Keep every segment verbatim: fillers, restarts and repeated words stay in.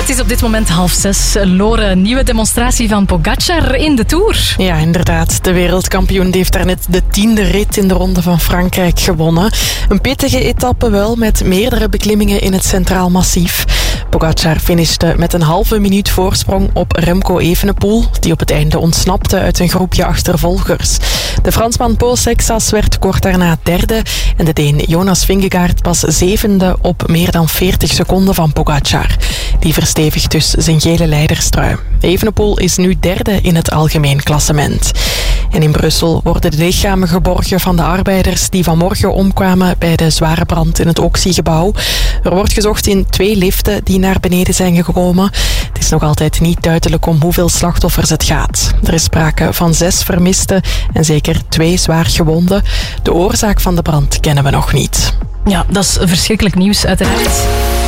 Het is op dit moment half zes. Lore, een nieuwe demonstratie van Pogacar in de Tour. Ja, inderdaad. De wereldkampioen heeft daarnet de tiende rit in de Ronde van Frankrijk gewonnen. Een pittige etappe wel, met meerdere beklimmingen in het Centraal Massief. Pogacar finishte met een halve minuut voorsprong op Remco Evenepoel, die op het einde ontsnapte uit een groepje achtervolgers. De Fransman Paul Sexas werd kort daarna derde en de Deen Jonas Vingegaard pas zevende op meer dan veertig seconden van Pogacar. Die verstevigt dus zijn gele leiderstrui. Evenepoel is nu derde in het algemeen klassement. En in Brussel worden de lichamen geborgen van de arbeiders die vanmorgen omkwamen bij de zware brand in het Oxy-gebouw. Er wordt gezocht in twee liften die naar beneden zijn gekomen. Het is nog altijd niet duidelijk om hoeveel slachtoffers het gaat. Er is sprake van zes vermisten en zeker twee zwaar gewonden. De oorzaak van de brand kennen we nog niet. Ja, dat is verschrikkelijk nieuws uiteraard.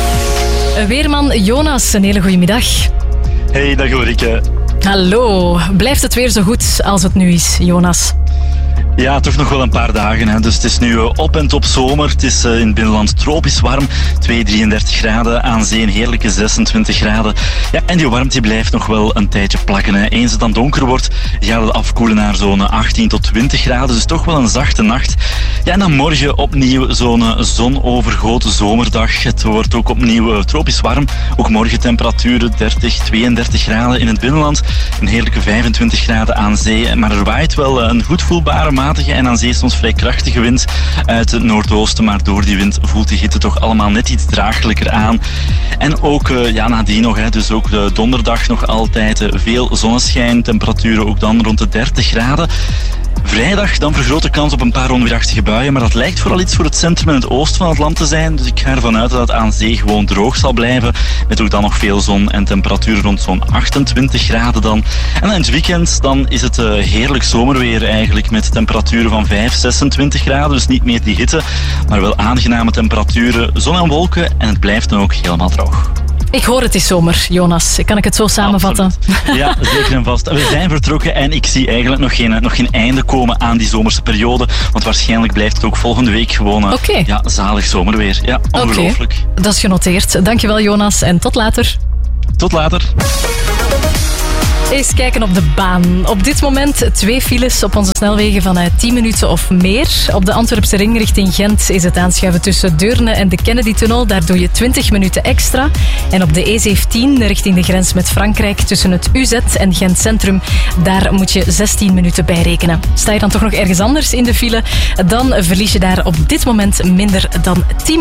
Weerman Jonas, een hele goede middag. Hey, dag Ulrike. Hallo. Blijft het weer zo goed als het nu is, Jonas? Ja, toch nog wel een paar dagen. Hè. Dus het is nu uh, op en top zomer. Het is uh, in het binnenland tropisch warm. twee komma drieëndertig graden. Aan zee een heerlijke zesentwintig graden. Ja, en die warmte blijft nog wel een tijdje plakken. Hè. Eens het dan donker wordt, gaat het afkoelen naar zo'n achttien tot twintig graden. Dus toch wel een zachte nacht. Ja, en dan morgen opnieuw zo'n zonovergoten zomerdag. Het wordt ook opnieuw uh, tropisch warm. Ook morgen temperaturen dertig, tweeëndertig graden in het binnenland. Een heerlijke vijfentwintig graden aan zee. Maar er waait wel uh, een goed voelbare matige en aan zee soms vrij krachtige wind uit het noordoosten, maar door die wind voelt die hitte toch allemaal net iets draaglijker aan. En ook uh, ja, nadien nog, hè, dus ook de donderdag nog altijd uh, veel zonneschijn, temperaturen ook dan rond de dertig graden. Vrijdag dan vergrote kans op een paar onweerachtige buien, maar dat lijkt vooral iets voor het centrum en het oosten van het land te zijn. Dus ik ga ervan uit dat het aan zee gewoon droog zal blijven, met ook dan nog veel zon en temperaturen rond zo'n achtentwintig graden dan. En dan in het weekend dan is het uh, heerlijk zomerweer eigenlijk, met temperaturen van vijf, zesentwintig graden, dus niet meer die hitte, maar wel aangename temperaturen, zon en wolken en het blijft dan ook helemaal droog. Ik hoor het is zomer, Jonas. Kan ik het zo samenvatten? Absoluut. Ja, zeker en vast. We zijn vertrokken en ik zie eigenlijk nog geen, nog geen einde komen aan die zomerse periode. Want waarschijnlijk blijft het ook volgende week gewoon okay. ja, zalig zomerweer. Ja, ongelooflijk. Okay. Dat is genoteerd. Dankjewel, Jonas. En tot later. Tot later. Eens kijken op de baan. Op dit moment twee files op onze snelwegen van tien minuten of meer. Op de Antwerpse ring richting Gent is het aanschuiven tussen Deurne en de Kennedy-tunnel. Daar doe je twintig minuten extra. En op de E zeventien richting de grens met Frankrijk tussen het U Z en Gent Centrum, daar moet je zestien minuten bij rekenen. Sta je dan toch nog ergens anders in de file, dan verlies je daar op dit moment minder dan tien minuten.